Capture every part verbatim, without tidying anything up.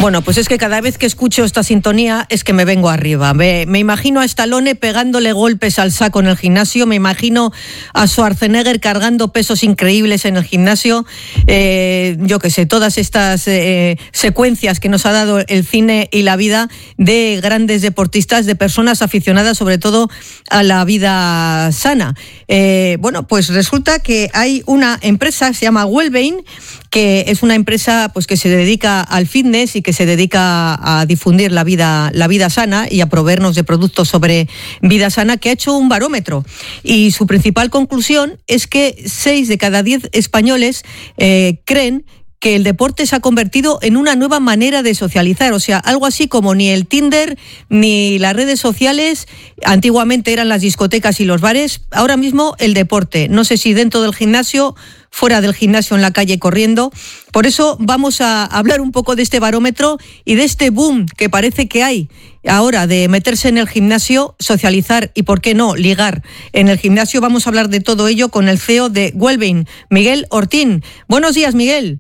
Bueno, pues es que cada vez que escucho esta sintonía es que me vengo arriba. Me, me imagino a Stallone pegándole golpes al saco en el gimnasio, me imagino a Schwarzenegger cargando pesos increíbles en el gimnasio, eh, yo qué sé, todas estas eh, secuencias que nos ha dado el cine y la vida de grandes deportistas, de personas aficionadas sobre todo a la vida sana. Eh, bueno, pues resulta que hay una empresa, se llama Wellbeing, que es una empresa pues que se dedica al fitness y que se dedica a difundir la vida, la vida sana y a proveernos de productos sobre vida sana, que ha hecho un barómetro. Y su principal conclusión es que seis de cada diez españoles eh, creen que el deporte se ha convertido en una nueva manera de socializar, o sea, algo así como ni el Tinder ni las redes sociales, antiguamente eran las discotecas y los bares, ahora mismo el deporte, no sé si dentro del gimnasio, fuera del gimnasio, en la calle, corriendo. Por eso vamos a hablar un poco de este barómetro y de este boom que parece que hay ahora de meterse en el gimnasio, socializar y, por qué no, ligar en el gimnasio. Vamos a hablar de todo ello con el C E O de Wellbeing, Miguel Ortín. Buenos días, Miguel.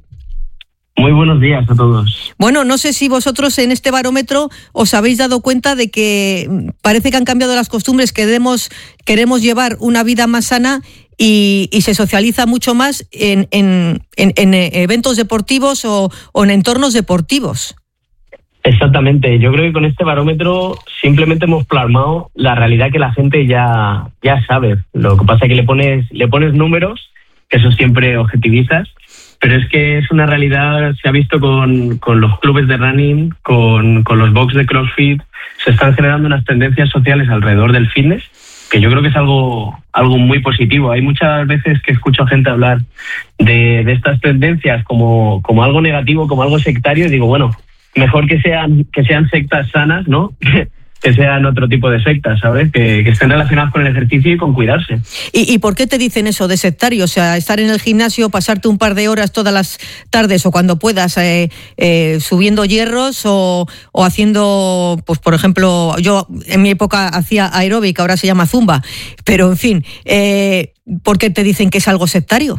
Muy buenos días a todos. Bueno, no sé si vosotros en este barómetro os habéis dado cuenta de que parece que han cambiado las costumbres, que queremos, queremos llevar una vida más sana y, y se socializa mucho más en, en, en, en eventos deportivos o, o en entornos deportivos. Exactamente. Yo creo que con este barómetro simplemente hemos plasmado la realidad que la gente ya, ya sabe. Lo que pasa es que le pones, le pones números, que eso siempre objetivizas, pero es que es una realidad, se ha visto con, con los clubes de running, con, con los box de CrossFit, se están generando unas tendencias sociales alrededor del fitness, que yo creo que es algo, algo muy positivo. Hay muchas veces que escucho a gente hablar de, de estas tendencias como, como algo negativo, como algo sectario, y digo, bueno, mejor que sean, que sean sectas sanas, ¿no? que sean otro tipo de sectas, ¿sabes? Que, que estén relacionadas con el ejercicio y con cuidarse. ¿Y, ¿Y por qué te dicen eso de sectario? O sea, estar en el gimnasio, pasarte un par de horas todas las tardes o cuando puedas eh, eh, subiendo hierros o, o haciendo, pues por ejemplo, yo en mi época hacía aeróbic, ahora se llama zumba, pero en fin, eh, ¿por qué te dicen que es algo sectario?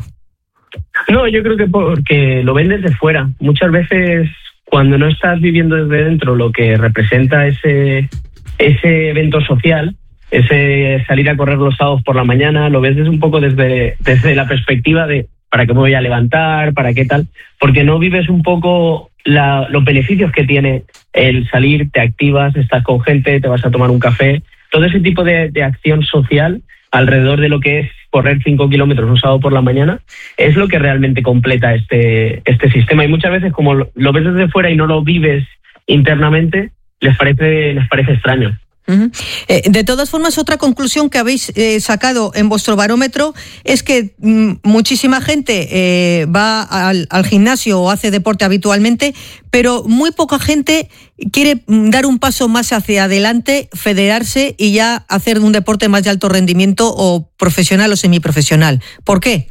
No, yo creo que porque lo ven desde fuera. Muchas veces cuando no estás viviendo desde dentro lo que representa ese... ese evento social, ese salir a correr los sábados por la mañana, lo ves desde un poco desde, desde la perspectiva de ¿para qué me voy a levantar? ¿Para qué tal? Porque no vives un poco la, los beneficios que tiene el salir, te activas, estás con gente, te vas a tomar un café, todo ese tipo de, de acción social alrededor de lo que es correr cinco kilómetros un sábado por la mañana, es lo que realmente completa este, este sistema. Y muchas veces, como lo, lo ves desde fuera y no lo vives internamente, les parece les parece extraño. Uh-huh. Eh, de todas formas, otra conclusión que habéis eh, sacado en vuestro barómetro es que mm, muchísima gente eh, va al, al gimnasio o hace deporte habitualmente, pero muy poca gente quiere dar un paso más hacia adelante, federarse y ya hacer un deporte más de alto rendimiento o profesional o semiprofesional. ¿Por qué?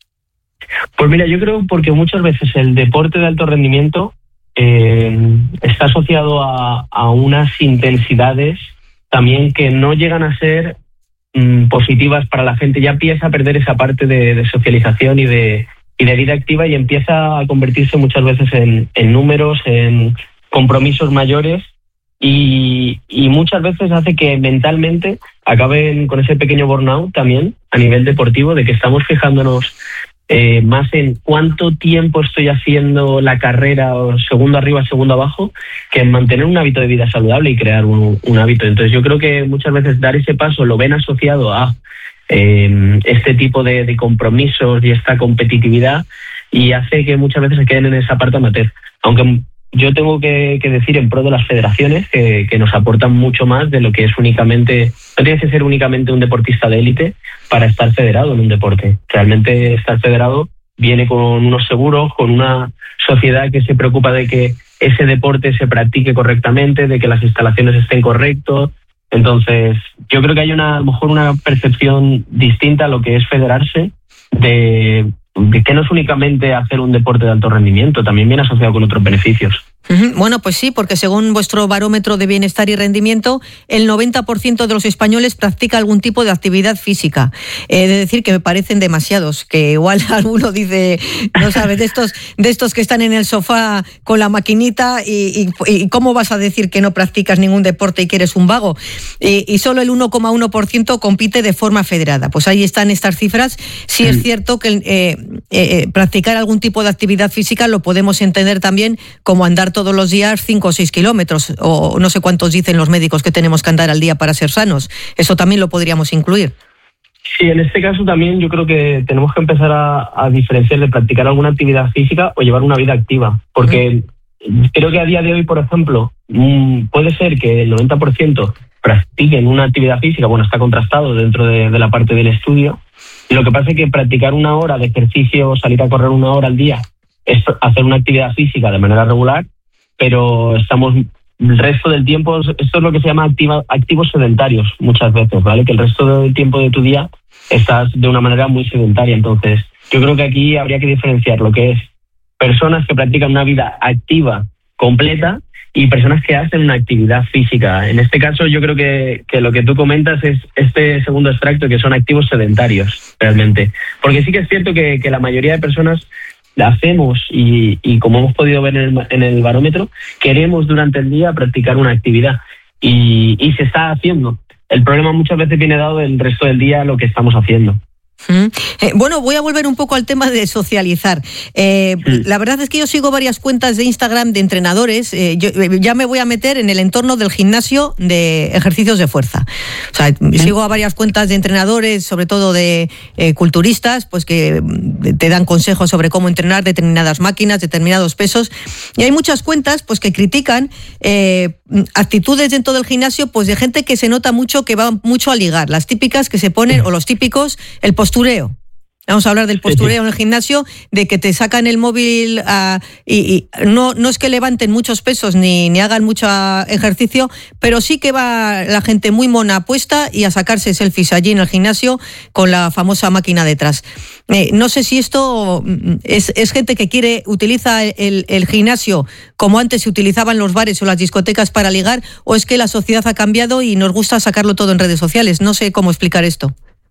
Pues mira, yo creo porque muchas veces el deporte de alto rendimiento Eh, está asociado a, a unas intensidades también que no llegan a ser mm, positivas para la gente. Ya empieza a perder esa parte de, de socialización y de, y de vida activa y empieza a convertirse muchas veces en, en números, en compromisos mayores y, y muchas veces hace que mentalmente acaben con ese pequeño burnout también a nivel deportivo, de que estamos fijándonos Eh, más en cuánto tiempo estoy haciendo la carrera, o segundo arriba, segundo abajo, que en mantener un hábito de vida saludable y crear un, un hábito. Entonces yo creo que muchas veces dar ese paso lo ven asociado a eh, este tipo de, de compromisos y esta competitividad y hace que muchas veces se queden en esa parte amateur. Aunque yo tengo que, que decir en pro de las federaciones que, que nos aportan mucho más de lo que es únicamente, no tienes que ser únicamente un deportista de élite para estar federado en un deporte. Realmente estar federado viene con unos seguros, con una sociedad que se preocupa de que ese deporte se practique correctamente, de que las instalaciones estén correctas. Entonces, yo creo que hay una, a lo mejor una percepción distinta a lo que es federarse, de, de que no es únicamente hacer un deporte de alto rendimiento, también viene asociado con otros beneficios. Bueno, pues sí, porque según vuestro barómetro de bienestar y rendimiento, el noventa por ciento de los españoles practica algún tipo de actividad física. He de decir que me parecen demasiados, que igual alguno dice, no sabes, de estos, de estos que están en el sofá con la maquinita y, y, y cómo vas a decir que no practicas ningún deporte y que eres un vago. Y, y solo el uno coma uno por ciento compite de forma federada. Pues ahí están estas cifras. Sí es cierto que eh, eh, practicar algún tipo de actividad física lo podemos entender también como andar todos los días cinco o seis kilómetros, o no sé cuántos dicen los médicos que tenemos que andar al día para ser sanos. Eso también lo podríamos incluir. Sí, en este caso también yo creo que tenemos que empezar a, a diferenciar de practicar alguna actividad física o llevar una vida activa, porque uh-huh. creo que a día de hoy, por ejemplo, mmm, puede ser que el noventa por ciento practiquen una actividad física, bueno, está contrastado dentro de, de la parte del estudio, y lo que pasa es que practicar una hora de ejercicio, salir a correr una hora al día, es hacer una actividad física de manera regular, pero estamos el resto del tiempo, esto es lo que se llama activa, activos sedentarios muchas veces, ¿vale? Que el resto del tiempo de tu día estás de una manera muy sedentaria. Entonces, yo creo que aquí habría que diferenciar lo que es personas que practican una vida activa completa y personas que hacen una actividad física. En este caso, yo creo que, que lo que tú comentas es este segundo extracto, que son activos sedentarios, realmente. Porque sí que es cierto que, que la mayoría de personas la hacemos y, y como hemos podido ver en el, en el barómetro, queremos durante el día practicar una actividad y, y se está haciendo. El problema muchas veces viene dado del resto del día lo que estamos haciendo. Mm. Eh, bueno, voy a volver un poco al tema de socializar. Eh, sí. La verdad es que yo sigo varias cuentas de Instagram de entrenadores. Eh, yo eh, ya me voy a meter en el entorno del gimnasio de ejercicios de fuerza. O sea, sí. sigo a varias cuentas de entrenadores, sobre todo de eh, culturistas, pues que te dan consejos sobre cómo entrenar determinadas máquinas, determinados pesos. Y hay muchas cuentas, pues que critican eh, actitudes dentro del gimnasio, pues de gente que se nota mucho que va mucho a ligar. Las típicas que se ponen, o los típicos, el postureo. Vamos a hablar del postureo en el gimnasio, de que te sacan el móvil uh, y, y no, no es que levanten muchos pesos ni, ni hagan mucho ejercicio, pero sí que va la gente muy mona puesta y a sacarse selfies allí en el gimnasio con la famosa máquina detrás. Eh, no sé si esto es, es gente que quiere, utiliza el, el gimnasio como antes se utilizaban los bares o las discotecas para ligar, o es que la sociedad ha cambiado y nos gusta sacarlo todo en redes sociales. No sé cómo explicar esto.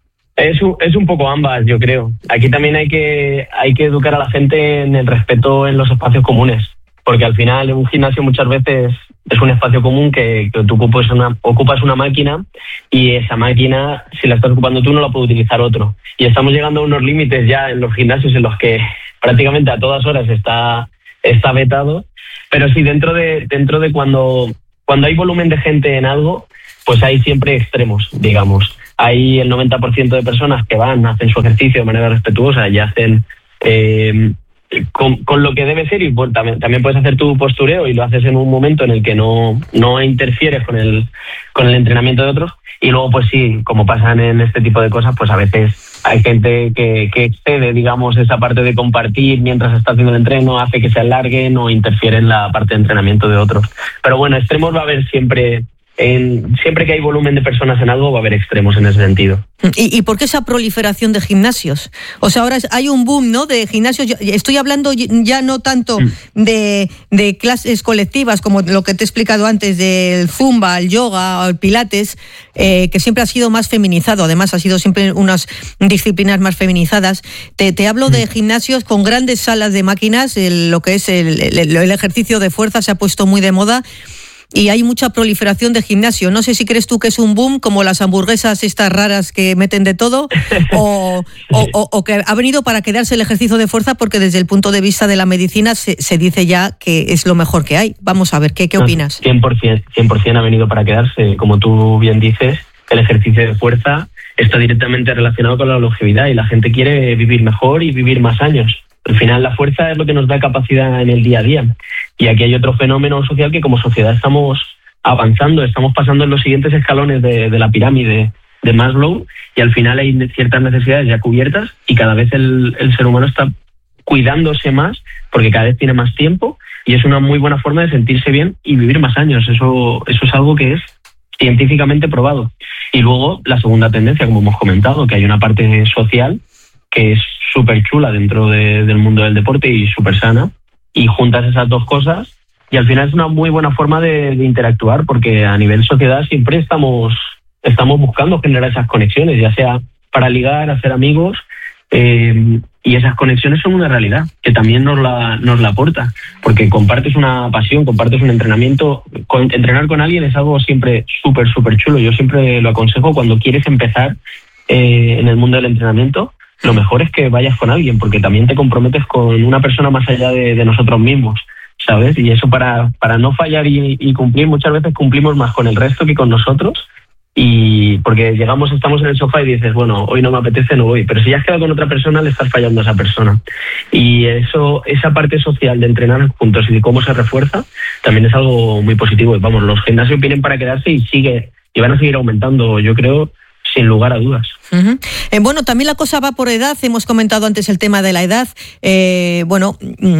Es un, es un poco ambas, yo creo. Aquí también hay que hay que educar a la gente en el respeto en los espacios comunes, porque al final un gimnasio muchas veces es un espacio común que, que tú ocupas una, ocupas una máquina y esa máquina, si la estás ocupando tú, no la puede utilizar otro. Y estamos llegando a unos límites ya en los gimnasios en los que prácticamente a todas horas está, está vetado, pero sí dentro de, dentro de cuando, cuando hay volumen de gente en algo, pues hay siempre extremos, digamos. Hay el noventa por ciento de personas que van, hacen su ejercicio de manera respetuosa y hacen eh, con, con lo que debe ser, y bueno, también, también puedes hacer tu postureo y lo haces en un momento en el que no, no interfieres con el, con el entrenamiento de otros. Y luego, pues sí, como pasan en este tipo de cosas, pues a veces hay gente que, que excede, digamos, esa parte de compartir mientras está haciendo el entreno, hace que se alarguen o interfiere en la parte de entrenamiento de otros. Pero bueno, extremos va a haber siempre. En, siempre que hay volumen de personas en algo va a haber extremos en ese sentido. ¿Y, y por qué esa proliferación de gimnasios? O sea, ahora hay un boom, ¿no?, de gimnasios. Yo estoy hablando ya no tanto mm. de, de clases colectivas como lo que te he explicado antes del Zumba, el yoga, el Pilates, eh, que siempre ha sido más feminizado. Además, ha sido siempre unas disciplinas más feminizadas. Te, te hablo mm. de gimnasios con grandes salas de máquinas. El, lo que es el, el, el ejercicio de fuerza se ha puesto muy de moda. Y hay mucha proliferación de gimnasio. No sé si crees tú que es un boom, como las hamburguesas estas raras que meten de todo, o, o, o, o que ha venido para quedarse el ejercicio de fuerza, porque desde el punto de vista de la medicina se, se dice ya que es lo mejor que hay. Vamos a ver, ¿qué, qué opinas? cien por ciento, cien por ciento ha venido para quedarse. Como tú bien dices, el ejercicio de fuerza está directamente relacionado con la longevidad y la gente quiere vivir mejor y vivir más años. Al final la fuerza es lo que nos da capacidad en el día a día. Y aquí hay otro fenómeno social que como sociedad estamos avanzando, estamos pasando en los siguientes escalones de, de la pirámide de Maslow, y al final hay ciertas necesidades ya cubiertas y cada vez el, el ser humano está cuidándose más porque cada vez tiene más tiempo y es una muy buena forma de sentirse bien y vivir más años. Eso, eso es algo que es científicamente probado. Y luego la segunda tendencia, como hemos comentado, que hay una parte social que es súper chula dentro de, del mundo del deporte y súper sana, y juntas esas dos cosas y al final es una muy buena forma de, de interactuar, porque a nivel sociedad siempre estamos, estamos buscando generar esas conexiones, ya sea para ligar, hacer amigos, eh, y esas conexiones son una realidad que también nos la, nos la aporta, porque compartes una pasión, compartes un entrenamiento. Con, entrenar con alguien es algo siempre súper, súper chulo. Yo siempre lo aconsejo cuando quieres empezar eh, en el mundo del entrenamiento. Lo mejor es que vayas con alguien, porque también te comprometes con una persona más allá de, de nosotros mismos, ¿sabes? Y eso para, para no fallar y, y cumplir, muchas veces cumplimos más con el resto que con nosotros. Y porque llegamos, estamos en el sofá y dices, bueno, hoy no me apetece, no voy. Pero si ya has quedado con otra persona, le estás fallando a esa persona. Y eso, esa parte social de entrenar juntos y de cómo se refuerza, también es algo muy positivo. Y vamos, los gimnasios vienen para quedarse y sigue, y van a seguir aumentando, yo creo, sin lugar a dudas. Uh-huh. Eh, bueno, también la cosa va por edad. Hemos comentado antes el tema de la edad. Eh, bueno,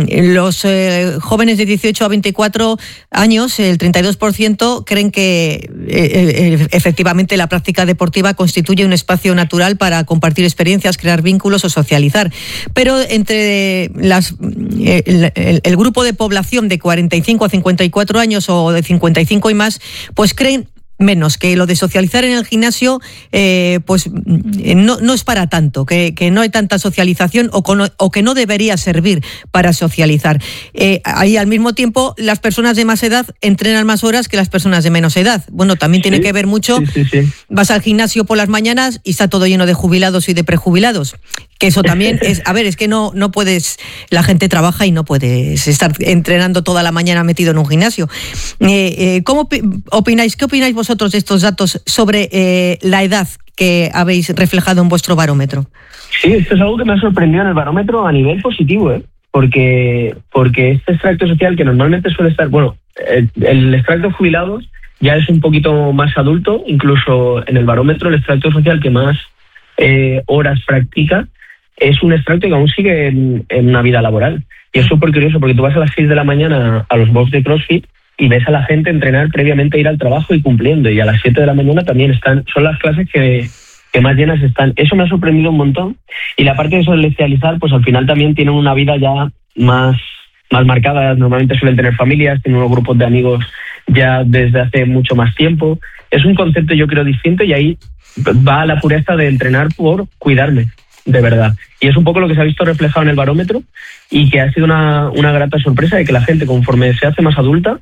los eh, jóvenes de dieciocho a veinticuatro años, el treinta y dos por ciento, creen que eh, eh, efectivamente la práctica deportiva constituye un espacio natural para compartir experiencias, crear vínculos o socializar. Pero entre las, eh, el, el, el grupo de población de cuarenta y cinco a cincuenta y cuatro años o de cincuenta y cinco y más, pues creen menos, que lo de socializar en el gimnasio eh, pues no, no es para tanto, que, que no hay tanta socialización o, con, o que no debería servir para socializar. Eh, ahí al mismo tiempo las personas de más edad entrenan más horas que las personas de menos edad. Bueno, también tiene sí, que ver mucho, sí, sí, sí. Vas al gimnasio por las mañanas y está todo lleno de jubilados y de prejubilados, que eso también es, a ver, es que no, no puedes, la gente trabaja y no puedes estar entrenando toda la mañana metido en un gimnasio. Eh, eh, ¿Cómo opináis? ¿Qué opináis vosotros vosotros de estos datos sobre eh, la edad que habéis reflejado en vuestro barómetro? Sí, esto es algo que me ha sorprendido en el barómetro a nivel positivo, ¿eh? porque porque este extracto social que normalmente suele estar, bueno, el, el extracto jubilados ya es un poquito más adulto, incluso en el barómetro el extracto social que más eh, horas practica es un extracto que aún sigue en, en una vida laboral. Y es súper curioso porque tú vas a las seis de la mañana a los box de CrossFit y ves a la gente entrenar previamente a ir al trabajo y cumpliendo, y a las siete de la mañana también están, son las clases que, que más llenas están. Eso me ha sorprendido un montón, y la parte de socializar, pues al final también tienen una vida ya más, más marcada. Normalmente suelen tener familias, tienen unos grupos de amigos ya desde hace mucho más tiempo. Es un concepto, yo creo, distinto, y ahí va a la pureza de entrenar por cuidarme, de verdad. Y es un poco lo que se ha visto reflejado en el barómetro, y que ha sido una, una grata sorpresa de que la gente, conforme se hace más adulta,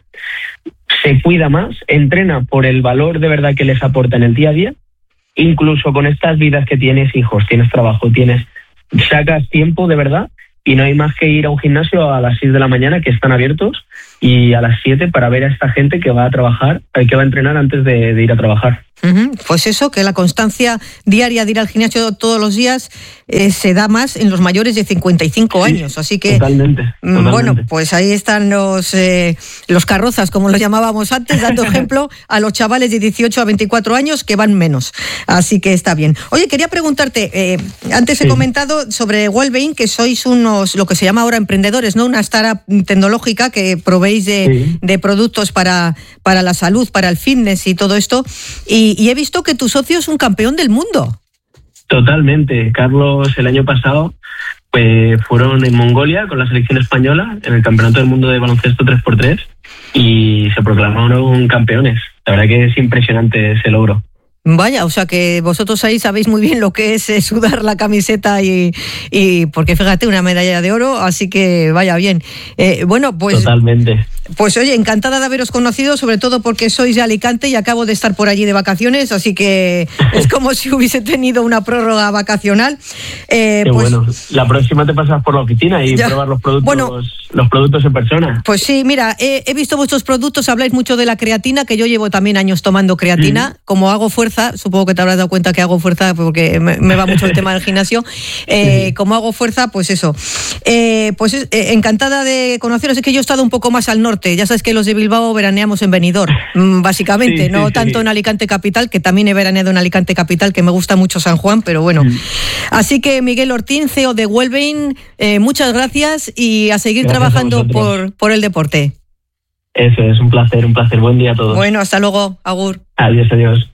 se cuida más, entrena por el valor de verdad que les aporta en el día a día. Incluso con estas vidas que tienes, hijos, tienes trabajo, tienes, sacas tiempo de verdad, y no hay más que ir a un gimnasio a las seis de la mañana, que están abiertos, y a las siete para ver a esta gente que va a trabajar, que va a entrenar antes de, de ir a trabajar. Uh-huh. Pues eso, que la constancia diaria de ir al gimnasio todos los días eh, se da más en los mayores de cincuenta y cinco sí, años, así que totalmente, totalmente. Bueno, pues ahí están los eh, los carrozas, como los llamábamos antes, dando ejemplo a los chavales de dieciocho a veinticuatro años que van menos, así que está bien. Oye, quería preguntarte, eh, antes he sí. comentado sobre Wellbeing, que sois unos, lo que se llama ahora emprendedores, ¿no? Una startup tecnológica que proveéis de, sí. de productos para, para la salud, para el fitness y todo esto, y Y he visto que tu socio es un campeón del mundo. Totalmente. Carlos, el año pasado, pues fueron en Mongolia con la selección española en el Campeonato del Mundo de Baloncesto tres por tres y se proclamaron campeones. La verdad que es impresionante ese logro. Vaya, o sea que vosotros ahí sabéis muy bien lo que es eh, sudar la camiseta y, y porque fíjate, una medalla de oro, así que vaya bien. Eh, bueno, pues... Totalmente. Pues oye, encantada de haberos conocido, sobre todo porque sois de Alicante y acabo de estar por allí de vacaciones, así que es como si hubiese tenido una prórroga vacacional. Eh, Qué pues, bueno, la próxima te pasas por la oficina y ya, pruebas los productos, bueno, los productos en persona. Pues sí, mira, he, he visto vuestros productos, habláis mucho de la creatina, que yo llevo también años tomando creatina, mm. como hago fuerza, supongo que te habrás dado cuenta que hago fuerza porque me, me va mucho el tema del gimnasio, eh, sí. como hago fuerza, pues eso. Eh, pues eh, encantada de conoceros, es que yo he estado un poco más al norte. Ya sabes que los de Bilbao veraneamos en Benidorm, básicamente, sí, no sí, tanto sí. en Alicante Capital, que también he veraneado en Alicante Capital, que me gusta mucho San Juan, pero bueno. Mm. Así que Miguel Ortín, C E O de Wellbeing, eh, muchas gracias y a seguir gracias trabajando a por, por el deporte. Eso es, un placer, un placer. Buen día a todos. Bueno, hasta luego. Agur. Adiós, adiós.